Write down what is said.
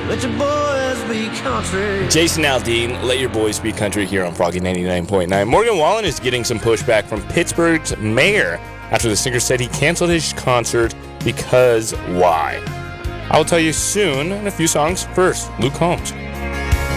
Let your boys be country. Jason Aldean, Let Your Boys Be Country here on Froggy 99.9. Morgan Wallen is getting some pushback from Pittsburgh's mayor after the singer said he canceled his concert because why? I will tell you soon in a few songs. First, Luke Combs.